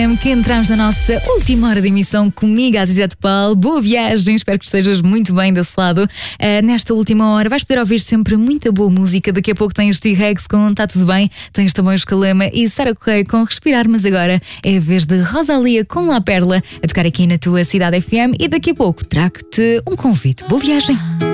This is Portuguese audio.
Que entramos na nossa última hora de emissão comigo, Azizete Paulo. Boa viagem, espero que estejas muito bem desse lado. Nesta última hora vais poder ouvir sempre muita boa música. Daqui a pouco tens T-Rex com Tá Tudo Bem, tens também os Calema e Sara Correia com Respirar, mas agora é a vez de Rosalia com La Perla a tocar aqui na tua Cidade FM e daqui a pouco trago-te um convite. Boa viagem!